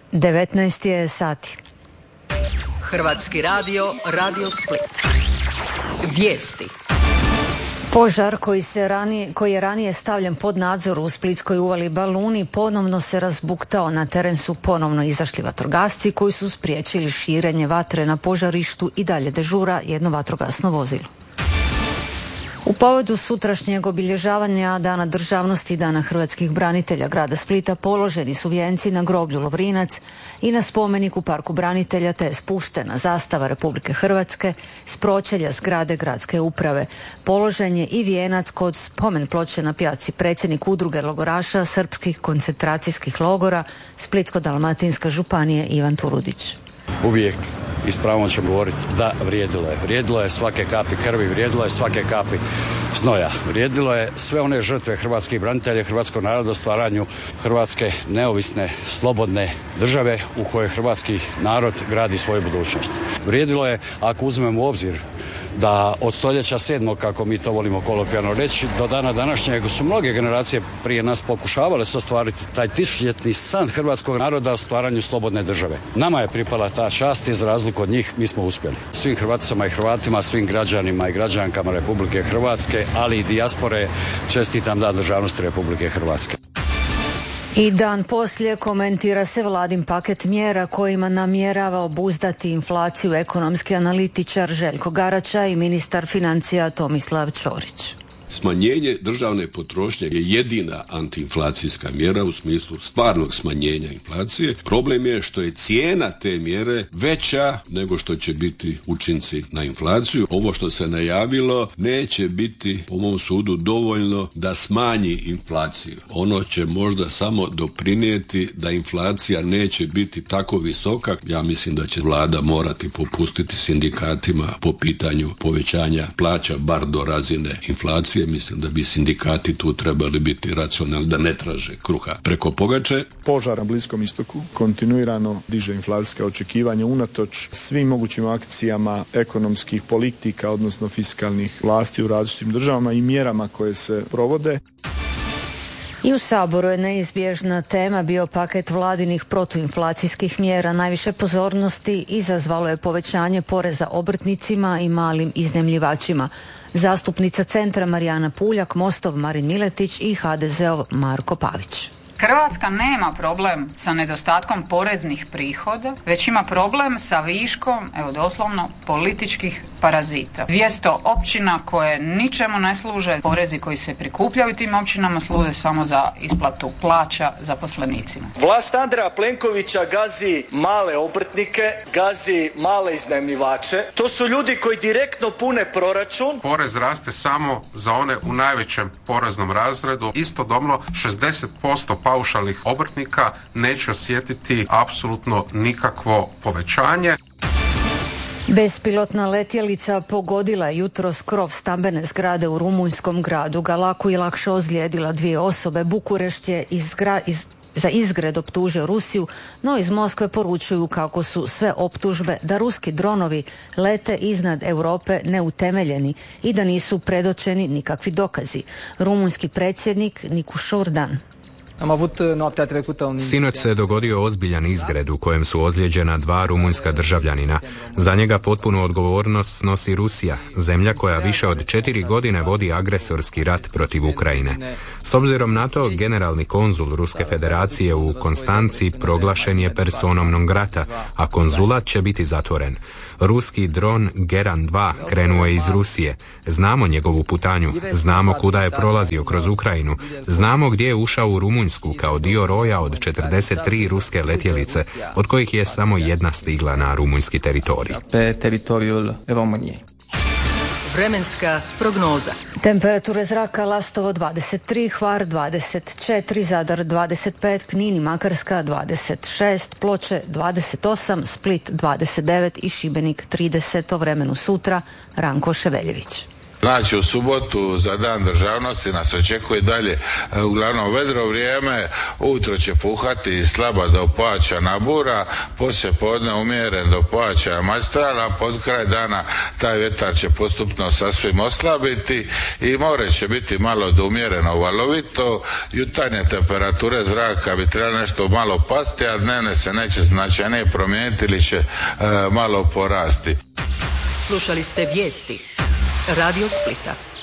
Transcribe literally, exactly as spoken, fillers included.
devetnaest je sati. Hrvatski radio, Radio Split. Vijesti. Požar koji, se ranije, koji je ranije stavljen pod nadzor u Splitskoj uvali Baluni ponovno se razbuktao. Na teren su ponovno izašli vatrogasci koji su spriječili širenje vatre na požarištu i dalje dežura jedno vatrogasno vozilo. U povodu sutrašnjeg obilježavanja Dana državnosti i Dana hrvatskih branitelja grada Splita položeni su vijenci na groblju Lovrinac i na spomenik u Parku branitelja, te je spuštena zastava Republike Hrvatske s pročelja zgrade gradske uprave. Položen je i vijenac kod spomen ploče na pijaci predsjednik udruge logoraša srpskih koncentracijskih logora Splitsko-dalmatinske županije Ivan Turudić. Uvijek i s pravom ćemo govoriti da vrijedilo je. Vrijedilo je svake kapi krvi, vrijedilo je svake kapi znoja. Vrijedilo je sve one žrtve hrvatskih branitelja, hrvatskog naroda u stvaranju Hrvatske neovisne, slobodne države u kojoj hrvatski narod gradi svoju budućnost. Vrijedilo je, ako uzmemo u obzir da od stoljeća sedmog, kako mi to volimo kolokvijalno reći, do dana današnjeg su mnoge generacije prije nas pokušavale se ostvariti taj tisućljetni san hrvatskog naroda o stvaranju slobodne države. Nama je pripala ta čast i za razliku od njih mi smo uspjeli. Svim Hrvaticama i Hrvatima, svim građanima i građankama Republike Hrvatske, ali i dijaspore, čestitam Dan državnosti Republike Hrvatske. I dan poslije komentira se vladin paket mjera kojima namjerava obuzdati inflaciju ekonomski analitičar Željko Garača i ministar financija Tomislav Ćorić. Smanjenje državne potrošnje je jedina antiinflacijska mjera u smislu stvarnog smanjenja inflacije. Problem je što je cijena te mjere veća nego što će biti učinci na inflaciju. Ovo što se najavilo neće biti, po mom sudu, dovoljno da smanji inflaciju. Ono će možda samo doprinijeti da inflacija neće biti tako visoka. Ja mislim da će vlada morati popustiti sindikatima po pitanju povećanja plaća bar do razine inflacije. Mislim da bi sindikati tu trebali biti racionalni, da ne traže kruha preko pogače. Požar na Bliskom istoku kontinuirano diže inflacijska očekivanja unatoč svim mogućim akcijama ekonomskih politika, odnosno fiskalnih vlasti u različitim državama i mjerama koje se provode. I u Saboru je neizbježna tema bio paket vladinih protuinflacijskih mjera. Najviše pozornosti izazvalo je povećanje poreza obrtnicima i malim iznajmljivačima. Zastupnica Centra Marijana Puljak, Mostov Marin Miletić i ha de zeov Marko Pavić. Hrvatska nema problem sa nedostatkom poreznih prihoda, već ima problem sa viškom, evo doslovno, političkih parazita. dvjesto općina koje ničemu ne služe, porezi koji se prikupljaju tim općinama služe samo za isplatu plaća zaposlenicima. Vlast Andreja Plenkovića gazi male obrtnike, gazi male iznajmljivače. To su ljudi koji direktno pune proračun. Porez raste samo za one u najvećem poreznom razredu. Istodobno šezdeset posto paušalnih obrtnika neće osjetiti apsolutno nikakvo povećanje. Bespilotna letjelica pogodila je jutros krov stambene zgrade u rumunjskom gradu Galaku i lakše ozlijedila dvije osobe. Bukurešt je izgra, iz, za izgred optužio Rusiju, no iz Moskve poručuju kako su sve optužbe da ruski dronovi lete iznad Europe neutemeljeni i da nisu predočeni nikakvi dokazi. Rumunjski predsjednik Nikušurdan. Sinoć se dogodio ozbiljan izgred u kojem su ozlijeđena dva rumunjska državljanina. Za njega potpunu odgovornost snosi Rusija, zemlja koja više od četiri godine vodi agresorski rat protiv Ukrajine. S obzirom na to, generalni konzul Ruske federacije u Konstanci proglašen je personom non grata, a konzulat će biti zatvoren. Ruski dron Geran dva krenuo je iz Rusije. Znamo njegovu putanju, znamo kuda je prolazio kroz Ukrajinu, znamo gdje je ušao u Rumunjsku kao dio roja od četrdeset tri ruske letjelice, od kojih je samo jedna stigla na rumunjski teritorij. Vremenska prognoza. Temperature zraka Lastovo dvadeset tri, Hvar dvadeset četiri, Zadar dvadeset pet, Knin i Makarska dvadeset šest, Ploče dvadeset osam, Split dvadeset devet i Šibenik trideset. O vremenu sutra Ranko Ševeljević. Znači u subotu za dan državnosti nas očekuje dalje uglavnom vedro vrijeme, ujutro će puhati slaba do pojačana bura, poslije podne umjeren do pojačaja majstrala, pod kraj dana taj vjetar će postupno sasvim oslabiti i more će biti malo do umjereno valovito, jutarnje temperature zraka bi trebalo nešto malo pasti, a dnevne se neće značajnije promijeniti ili će e, malo porasti. Slušali ste vijesti Radio Splita.